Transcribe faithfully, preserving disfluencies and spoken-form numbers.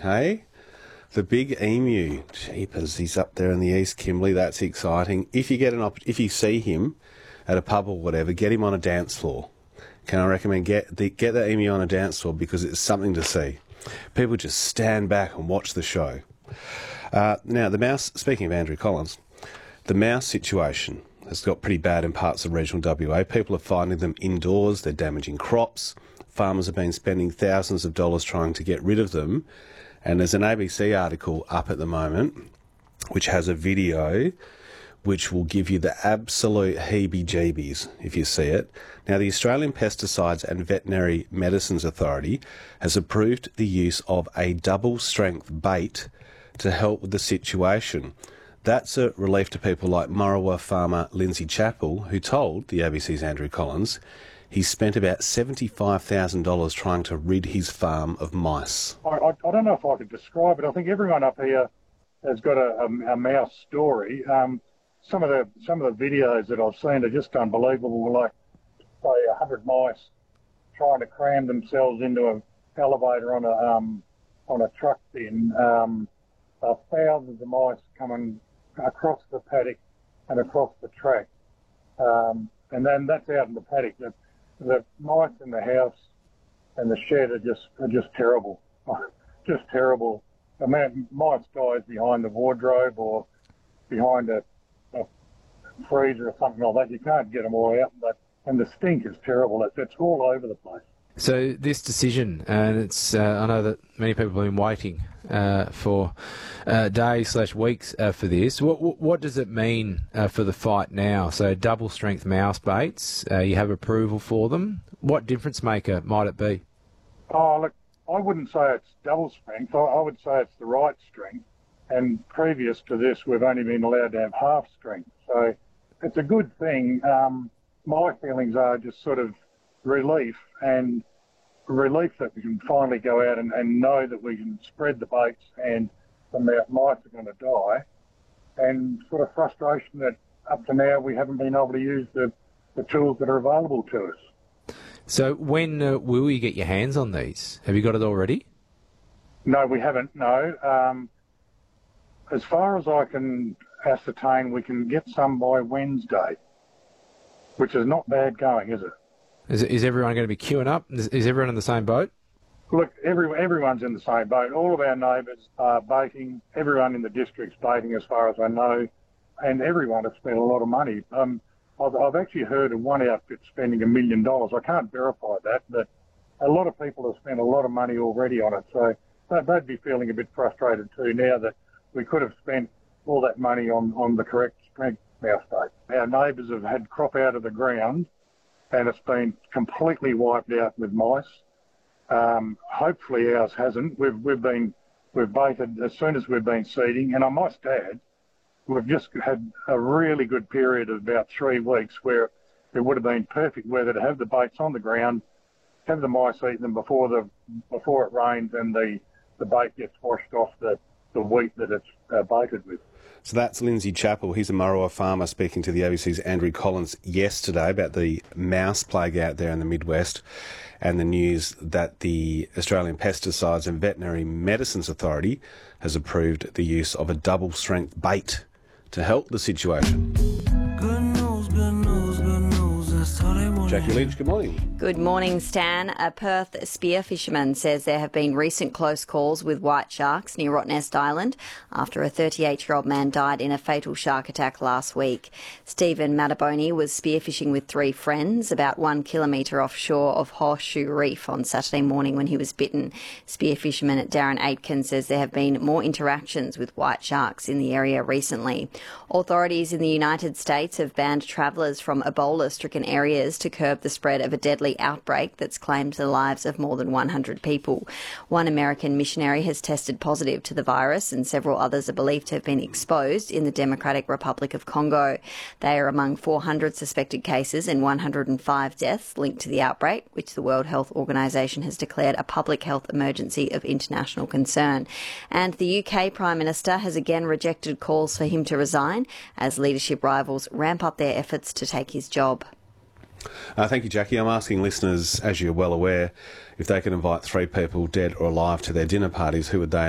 hey? The big emu. Jeepers, he's up there in the East Kimberley. That's exciting. If you get an op- if you see him at a pub or whatever, get him on a dance floor. Can I recommend get the, get the emu on a dance floor because it's something to see. People just stand back and watch the show. Uh, now, the mouse, speaking of Andrew Collins, the mouse situation has got pretty bad in parts of regional W A. People are finding them indoors, they're damaging crops. Farmers have been spending thousands of dollars trying to get rid of them. And there's an A B C article up at the moment which has a video which will give you the absolute heebie-jeebies if you see it. Now, the Australian Pesticides and Veterinary Medicines Authority has approved the use of a double-strength bait to help with the situation. That's a relief to people like Murrawa farmer Lindsay Chappell, who told the A B C's Andrew Collins he spent about seventy-five thousand dollars trying to rid his farm of mice. I, I, I don't know if I could describe it. I think everyone up here has got a, a, a mouse story. Um, some of the some of the videos that I've seen are just unbelievable. Like, say, a hundred mice trying to cram themselves into an elevator on a um, on a truck bin. Um, uh, thousands of mice coming across the paddock and across the track, um, and then that's out in the paddock. The, the mice in the house and the shed are just are just terrible, just terrible. I mean, mice dies behind the wardrobe or behind a, a freezer or something like that. You can't get them all out, but and the stink is terrible. It's, it's all over the place. So this decision, and it's uh, I know that many people have been waiting uh, for uh, days slash weeks uh, for this. What, what what does it mean uh, for the fight now? So double strength mouse baits, uh, you have approval for them. What difference maker might it be? Oh, look, I wouldn't say it's double strength. I, I would say it's the right strength. And previous to this, we've only been allowed to have half strength. So it's a good thing. Um, my feelings are just sort of relief and relief that we can finally go out and, and know that we can spread the baits and the mice are going to die, and sort of frustration that up to now we haven't been able to use the, the tools that are available to us. So when uh, will you get your hands on these? Have you got it already? No, we haven't, no. Um, as far as I can ascertain, we can get some by Wednesday, which is not bad going, is it? Is, is everyone going to be queuing up? Is, is everyone in the same boat? Look, every, everyone's in the same boat. All of our neighbours are baiting. Everyone in the district's baiting, as far as I know, and everyone has spent a lot of money. Um, I've, I've actually heard of one outfit spending a million dollars. I can't verify that, but a lot of people have spent a lot of money already on it. So they'd be feeling a bit frustrated too now that we could have spent all that money on, on the correct strength mouse bait. Our neighbours have had crop out of the ground, and it's been completely wiped out with mice. Um, hopefully ours hasn't. We've we've been we've baited as soon as we've been seeding, and I must add, we've just had a really good period of about three weeks where it would have been perfect weather to have the baits on the ground, have the mice eat them before the before it rains and the, the bait gets washed off the, the wheat that it's uh, baited with. So that's Lindsay Chappell. He's a Murrawa farmer speaking to the A B C's Andrew Collins yesterday about the mouse plague out there in the Midwest and the news that the Australian Pesticides and Veterinary Medicines Authority has approved the use of a double-strength bait to help the situation. Good news, good news, good news. That's all they want. Jackie Lynch, good morning. Good morning, Stan. A Perth spearfisherman says there have been recent close calls with white sharks near Rottnest Island after a thirty-eight-year-old man died in a fatal shark attack last week. Stephen Mataboni was spearfishing with three friends about one kilometre offshore of Horseshoe Reef on Saturday morning when he was bitten. Spearfisherman Darren Aitken says there have been more interactions with white sharks in the area recently. Authorities in the United States have banned travellers from Ebola-stricken areas to curb the spread of a deadly outbreak that's claimed the lives of more than one hundred people. One American missionary has tested positive to the virus and several others are believed to have been exposed in the Democratic Republic of Congo. They are among four hundred suspected cases and one hundred five deaths linked to the outbreak, which the World Health Organization has declared a public health emergency of international concern. And the U K Prime Minister has again rejected calls for him to resign as leadership rivals ramp up their efforts to take his job. Uh, thank you, Jackie. I'm asking listeners, as you're well aware, if they can invite three people, dead or alive, to their dinner parties, who would they